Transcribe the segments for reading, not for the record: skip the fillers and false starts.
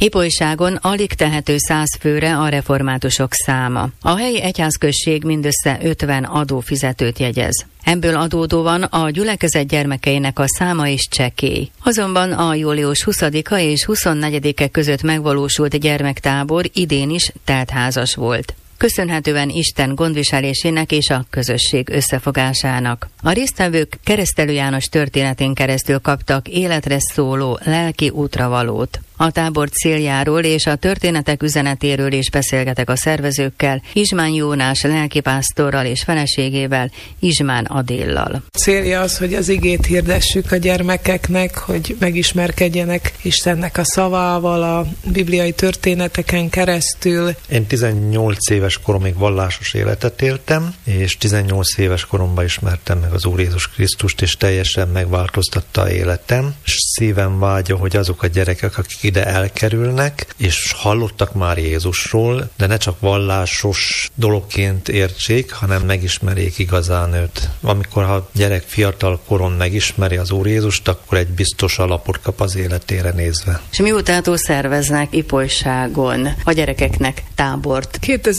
Ipolyságon alig tehető 100 főre a reformátusok száma. A helyi egyházközség mindössze 50 adófizetőt jegyez. Ebből adódóan a gyülekezet gyermekeinek a száma is csekély. Azonban a július 20-a és 24-e között megvalósult gyermektábor idén is teltházas volt. Köszönhetően Isten gondviselésének és a közösség összefogásának. A résztvevők Keresztelő János történetén keresztül kaptak életre szóló lelki útravalót. A tábor céljáról és a történetek üzenetéről is beszélgetek a szervezőkkel, Izsmán Jónás lelkipásztorral és feleségével, Izsmán Adéllal. Célja az, hogy az igét hirdessük a gyermekeknek, hogy megismerkedjenek Istennek a szavával, a bibliai történeteken keresztül. Én 18 éves koromig vallásos életet éltem, és 18 éves koromban ismertem meg az Úr Jézus Krisztust, és teljesen megváltoztatta életem, és szívem vágya, hogy azok a gyerekek, akik ide elkerülnek, és hallottak már Jézusról, de ne csak vallásos dologként értsék, hanem megismerjék igazán őt. Amikor a gyerek fiatal koron megismeri az Úr Jézust, akkor egy biztos alapot kap az életére nézve. És miutától szerveznek Ipolyságon a gyerekeknek tábort?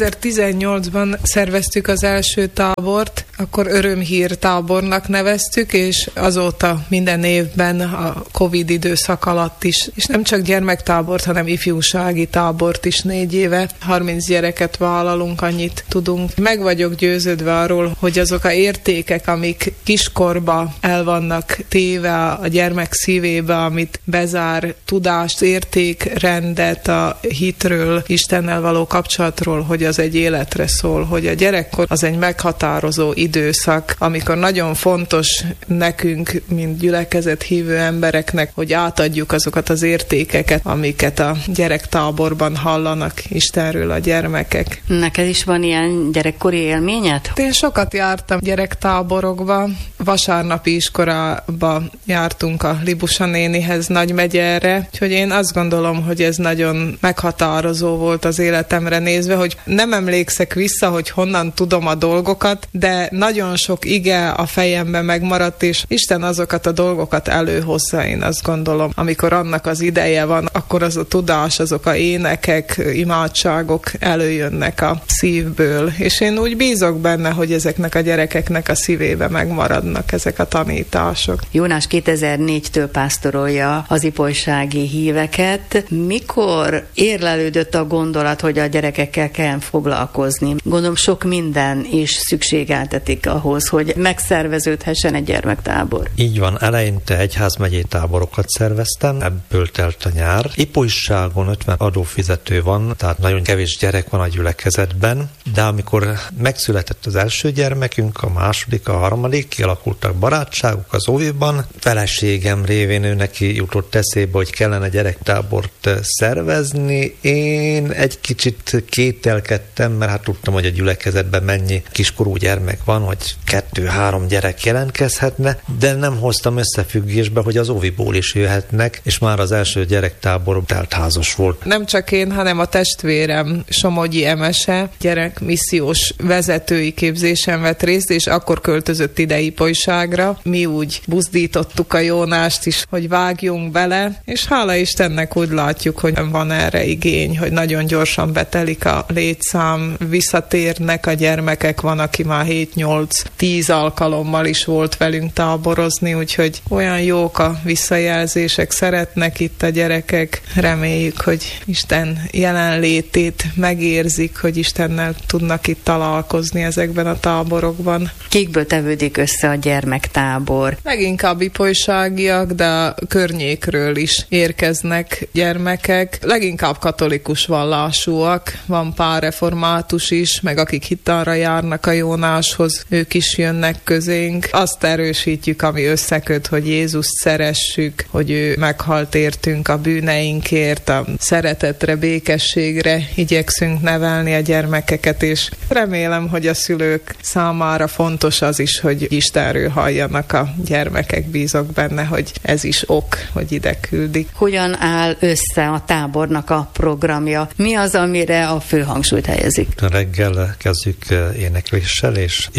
2018-ban szerveztük az első tábort, akkor örömhír tábornak neveztük, és azóta minden évben a Covid időszak alatt is, és nem csak gyermektábort, hanem ifjúsági tábort is 4 éve. 30 gyereket vállalunk, annyit tudunk. Meg vagyok győződve arról, hogy azok a értékek, amik kiskorba el vannak téve a gyermek szívébe, amit bezár, tudást, értékrendet a hitről, Istennel való kapcsolatról, hogy az egy életre szól, hogy a gyerekkor az egy meghatározó időszak, amikor nagyon fontos nekünk, mint gyülekezet hívő embereknek, hogy átadjuk azokat az értékeket, amiket a gyerektáborban hallanak Istenről a gyermekek. Neked is van ilyen gyerekkori élményed? Én sokat jártam gyerektáborokba, vasárnapi iskolába jártunk a Libusa nénihez Nagymegyerre, úgyhogy én azt gondolom, hogy ez nagyon meghatározó volt az életemre nézve, hogy nem emlékszek vissza, hogy honnan tudom a dolgokat, de nagyon sok ige a fejemben megmaradt, és Isten azokat a dolgokat előhozza, én azt gondolom. Amikor annak az ideje van, akkor az a tudás, azok a énekek, imádságok előjönnek a szívből, és én úgy bízok benne, hogy ezeknek a gyerekeknek a szívébe megmaradnak ezek a tanítások. Jónás 2004-től pásztorolja az ipolysági híveket. Mikor érlelődött a gondolat, hogy a gyerekekkel kell foglalkozni? Gondolom sok minden is szükségeltetik ahhoz, hogy megszerveződhessen egy gyermektábor. Így van, eleinte egyházmegyei táborokat szerveztem, ebből telt a nyár. Ipolyságon 50 adófizető van, tehát nagyon kevés gyerek van a gyülekezetben, de amikor megszületett az első gyermekünk, a második, a harmadik, kialakultak barátságok az óviban, feleségem révén ő neki jutott eszébe, hogy kellene gyerektábort szervezni. Én egy kicsit kételkedtem, mert hát tudtam, hogy a gyülekezetben mennyi kiskorú gyermek van, hogy 2-3 gyerek jelentkezhetne, de nem hoztam összefüggésbe, hogy az óviból is jöhetnek, és már az első gyerektábor teltházas volt. Nem csak én, hanem a testvérem Somogyi Emese gyerekmissziós vezetői képzésen vett részt, és akkor költözött ide Ipolyságra. Mi úgy buzdítottuk a Jónást is, hogy vágjunk bele, és hála Istennek úgy látjuk, hogy van erre igény, hogy nagyon gyorsan betelik a létszám, visszatérnek a gyermekek, van, aki már 7-8-10 alkalommal is volt velünk táborozni, úgyhogy olyan jók a visszajelzések, szeretnek itt a gyerekek, reméljük, hogy Isten jelenlétét megérzik, hogy Istennel tudnak itt találkozni ezekben a táborokban. Kikből tevődik össze a gyermektábor? Leginkább ipolyságiak, de a környékről is érkeznek gyermekek. Leginkább katolikus vallásúak, van pár református is, meg akik hittanra járnak a Jónáshoz, ők is jönnek közénk. Azt erősítjük, ami összeköt, hogy Jézust szeressük, hogy ő meghalt értünk a bűneinkért, a szeretetre, békességre igyekszünk nevelni a gyermekeket, és remélem, hogy a szülők számára fontos az is, hogy Istenről halljanak a gyermekek, bízok benne, hogy ez is ok, hogy ide küldik. Hogyan áll össze a tábornak a programja? Mi az, amire a fő hangsúlyt helyezik? Reggel kezdjük énekléssel, és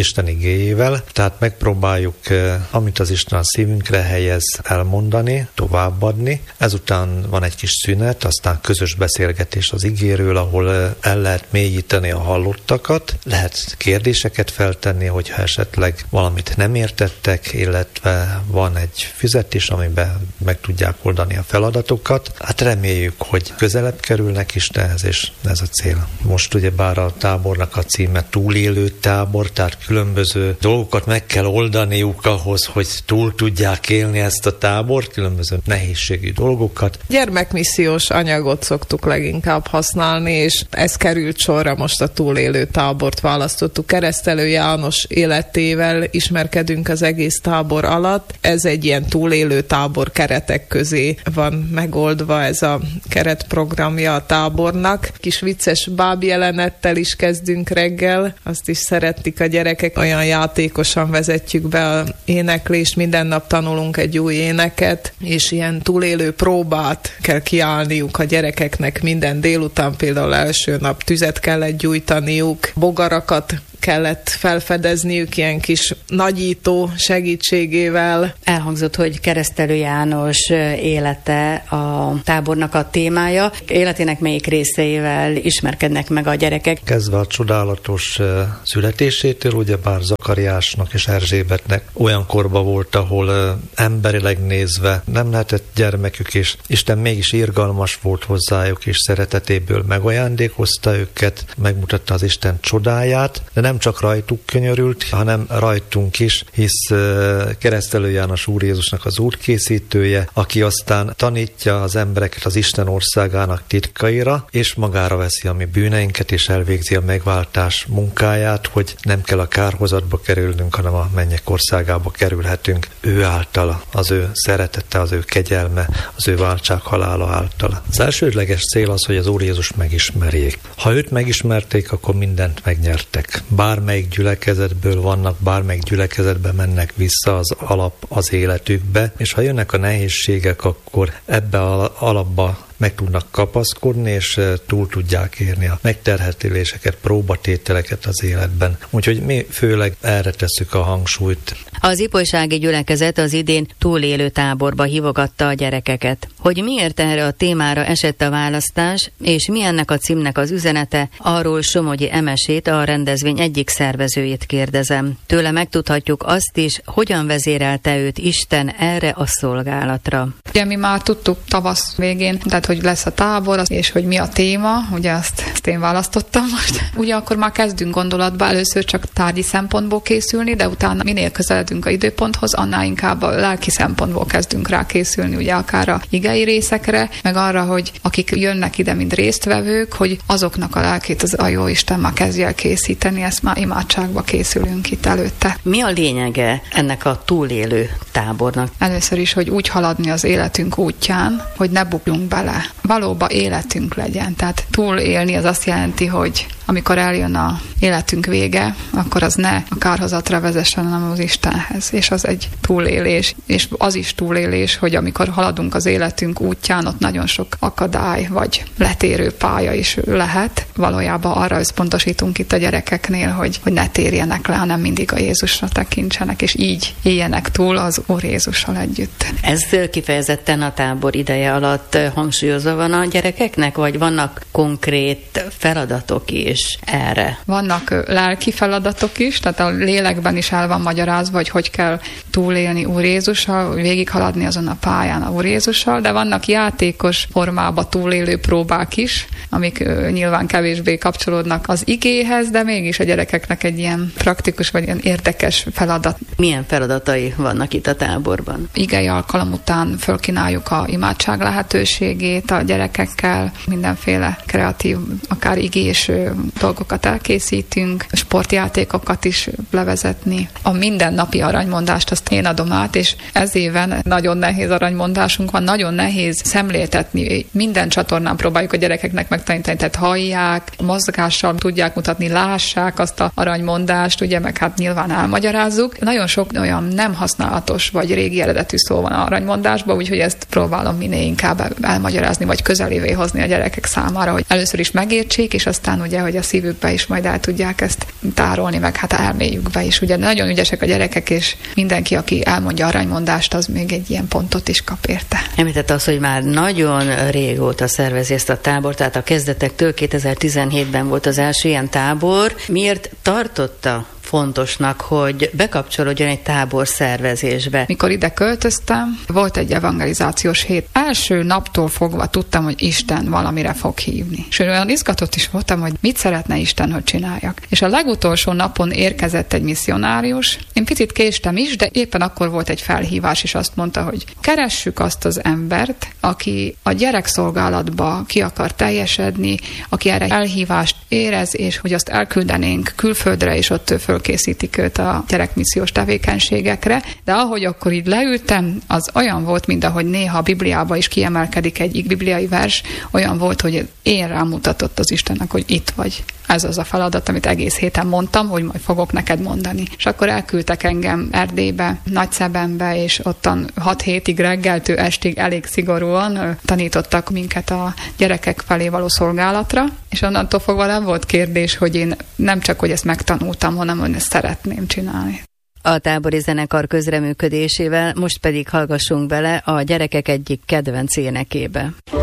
Isten igéjével, tehát megpróbáljuk, amit az Isten a szívünkre helyez, elmondani, továbbadni. Ezután van egy kis szünet, aztán közös beszélgetés az igéről, ahol el lehet mélyíteni a hallottakat, lehet kérdéseket feltenni, hogyha esetleg valamit nem értettek, illetve van egy füzetés, amiben meg tudják oldani a feladatokat. Hát reméljük, hogy közelebb kerülnek Istenhez, és ez a cél. Most ugyebár a tábornak a címe túlélő tábor, tehát különböző dolgokat meg kell oldaniuk ahhoz, hogy túl tudják élni ezt a tábort, különböző nehézségű dolgokat. Gyermekmissziós anyagot szoktuk leginkább használni, és ez került sorra, most a túlélő tábort választottuk. Keresztelő János életével ismerkedünk az egész tábor alatt. Ez egy ilyen túlélő tábor keretek közé van megoldva, ez a keretprogramja a tábornak. Kis vicces bábjelenettel is kezdünk reggel, azt is szeretik a gyerekek, olyan játékosan vezetjük be a éneklést, minden nap tanulunk egy új éneket, és ilyen túlélő próbát kell kiállniuk a gyerekeknek minden délután, például első nap tüzet kellett gyújtaniuk, bogarakat kellett felfedezniük ilyen kis nagyító segítségével. Elhangzott, hogy Keresztelő János élete a tábornak a témája. Életének melyik részeivel ismerkednek meg a gyerekek? Kezdve a csodálatos születésétől, ugyebár Zakariásnak és Erzsébetnek olyan korba volt, ahol emberileg nézve nem lehetett gyermekük, és Isten mégis irgalmas volt hozzájuk, és szeretetéből megajándékozta őket, megmutatta az Isten csodáját, de nem csak rajtuk könyörült, hanem rajtunk is, hisz Keresztelő János Úr Jézusnak az útkészítője, aki aztán tanítja az embereket az Isten országának titkaira, és magára veszi a mi bűneinket, és elvégzi a megváltás munkáját, hogy nem kell a kárhozatba kerülnünk, hanem a mennyek országába kerülhetünk ő általa, az ő szeretete, az ő kegyelme, az ő váltsághalála általa. Az elsődleges cél az, hogy az Úr Jézus megismerjék. Ha őt megismerték, akkor mindent megnyertek. Bármelyik gyülekezetből vannak, bármelyik gyülekezetbe mennek vissza az alap az életükbe, és ha jönnek a nehézségek, akkor ebbe az alapba meg tudnak kapaszkodni, és túl tudják érni a megterheléseket, próbatételeket az életben. Úgyhogy mi főleg erre tesszük a hangsúlyt. Az ipolysági gyülekezet az idén túlélő táborba hívogatta a gyerekeket. Hogy miért erre a témára esett a választás, és mi ennek a címnek az üzenete, arról Somogyi Emesét, a rendezvény egyik szervezőjét kérdezem. Tőle megtudhatjuk azt is, hogyan vezérelte őt Isten erre a szolgálatra. Ugye mi már tudtuk tavasz végén, tehát hogy lesz a tábor, és hogy mi a téma, ugye ezt én választottam most. Ugye akkor már kezdünk gondolatba, először csak tárgyi szempontból készülni, de utána minél közeledünk a időponthoz, annál inkább a lelki szempontból kezdünk rá készülni, ugye akár a igei részekre, meg arra, hogy akik jönnek ide, mint résztvevők, hogy azoknak a lelkét az a jó Isten már kezdje el készíteni, ezt már imádságba készülünk itt előtte. Mi a lényege ennek a túlélő tábornak? Először is, hogy úgy haladni az életünk útján, hogy ne bukjunk bele. Valóban életünk legyen. Tehát túlélni az azt jelenti, hogy amikor eljön a életünk vége, akkor az ne a kárhozatra vezessen, hanem az Istenhez. És az egy túlélés. És az is túlélés, hogy amikor haladunk az életünk útján, ott nagyon sok akadály vagy letérő pálya is lehet. Valójában arra összpontosítunk itt a gyerekeknél, hogy ne térjenek le, hanem mindig a Jézusra tekintsenek, és így éljenek túl az Úr Jézussal együtt. Ez kifejezetten a tábor ideje alatt hangsúlyozva van a gyerekeknek, vagy vannak konkrét feladatok is erre? Vannak lelki feladatok is, tehát a lélekben is el van magyarázva, hogy kell túlélni Úr Jézussal, végighaladni azon a pályán a Úr Jézussal, de vannak játékos formába túlélő próbák is, amik nyilván kevésbé kapcsolódnak az igéhez, de mégis a gyerekeknek egy ilyen praktikus vagy ilyen érdekes feladat. Milyen feladatai vannak itt a táborban? Igei alkalom után fölkínáljuk a imádság lehetőségét a gyerekekkel, mindenféle kreatív, akár igés dolgokat elkészítünk, sportjátékokat is levezetni. A mindennapi aranymondást azt én adom át, és ez éven nagyon nehéz aranymondásunk van, nagyon nehéz szemléltetni. Minden csatornán próbáljuk a gyerekeknek megtanítani, tehát hallják, mozgással tudják mutatni, lássák azt az aranymondást, ugye, meg hát nyilván elmagyarázzuk. Nagyon sok olyan nem használatos vagy régi eredetű szó van aranymondásban, úgyhogy ezt próbálom minél inkább elmagyarázni, vagy közelévé hozni a gyerekek számára, hogy először is megértsék, és aztán ugye, hogy a szívükbe is majd el tudják ezt tárolni, meg hát elméjükbe is. Ugye nagyon ügyesek a gyerekek, és mindenki, aki elmondja aranymondást, az még egy ilyen pontot is kap érte. Említette azt, hogy már nagyon régóta szervezi ezt a tábort, tehát a kezdetektől 2017-ben volt az első ilyen tábor. Miért tartotta fontosnak, hogy bekapcsolódjon egy tábor szervezésbe? Mikor ide költöztem, volt egy evangelizációs hét. Első naptól fogva tudtam, hogy Isten valamire fog hívni. És olyan izgatott is voltam, hogy mit szeretne Isten, hogy csináljak. És a legutolsó napon érkezett egy misszionárius. Én picit késtem is, de éppen akkor volt egy felhívás, és azt mondta, hogy keressük azt az embert, aki a gyerekszolgálatba ki akar teljesedni, aki erre elhívást érez, és hogy azt elküldenénk külföldre, és ott fölkészítik őt a gyerekmissziós tevékenységekre, de ahogy akkor így leültem, az olyan volt, mint ahogy néha a Bibliában is kiemelkedik egy bibliai vers, olyan volt, hogy én rámutatott az Istennek, hogy itt vagy. Ez az a feladat, amit egész héten mondtam, hogy majd fogok neked mondani. És akkor elküldtek engem Erdélybe, Nagyszebenbe, és ottan 6 hétig reggeltől estig elég szigorúan tanítottak minket a gyerekek felé való szolgálatra, és onnantól fogva nem volt kérdés, hogy én nem csak, hogy ezt megtanultam, hanem hogy ezt szeretném csinálni. A tábori zenekar közreműködésével most pedig hallgassunk bele a gyerekek egyik kedvenc énekébe.